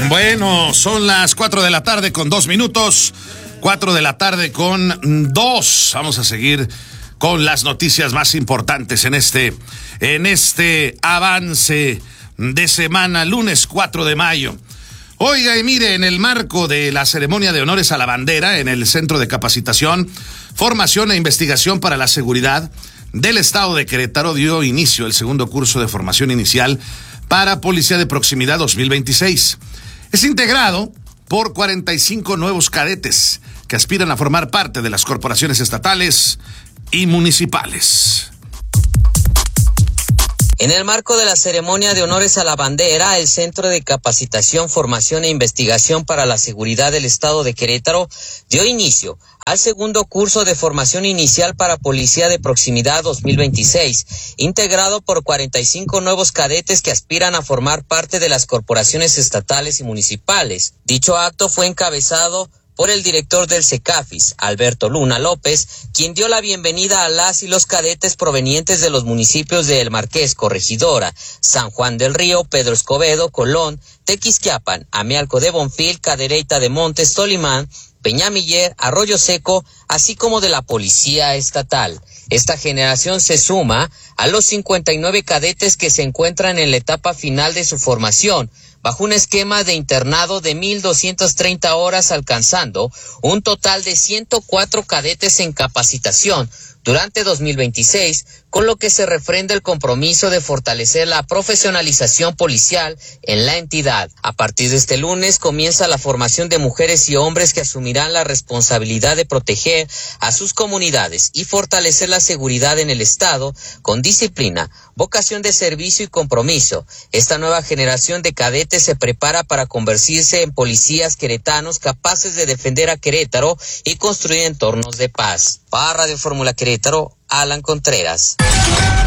Bueno, son las 4 de la tarde con 2 minutos. 4 de la tarde con 2. Vamos a seguir con las noticias más importantes en este avance de semana, lunes 4 de mayo. Oiga, y mire, en el marco de la ceremonia de honores a la bandera en el Centro de Capacitación, Formación e Investigación para la Seguridad del Estado de Querétaro, dio inicio el segundo curso de formación inicial para Policía de Proximidad 2026. Es integrado por 45 nuevos cadetes que aspiran a formar parte de las corporaciones estatales y municipales. En el marco de la ceremonia de honores a la bandera, el Centro de Capacitación, Formación e Investigación para la Seguridad del Estado de Querétaro dio inicio al segundo curso de formación inicial para Policía de Proximidad 2026, integrado por 45 nuevos cadetes que aspiran a formar parte de las corporaciones estatales y municipales. Dicho acto fue encabezado por el director del CECAFIS, Alberto Luna López, quien dio la bienvenida a las y los cadetes provenientes de los municipios de El Marqués, Corregidora, San Juan del Río, Pedro Escobedo, Colón, Tequisquiapan, Amialco de Bonfil, Cadereyta de Montes, Tolimán, Peñamiller, Arroyo Seco, así como de la Policía Estatal. Esta generación se suma a los 59 cadetes que se encuentran en la etapa final de su formación, bajo un esquema de internado de 1,230 horas, alcanzando un total de 104 cadetes en capacitación durante 2026, con lo que se refrenda el compromiso de fortalecer la profesionalización policial en la entidad. A partir de este lunes comienza la formación de mujeres y hombres que asumirán la responsabilidad de proteger a sus comunidades y fortalecer la seguridad en el Estado con disciplina, vocación de servicio y compromiso. Esta nueva generación de cadetes se prepara para convertirse en policías queretanos capaces de defender a Querétaro y construir entornos de paz. Para Radio Fórmula Querétaro, Alan Contreras.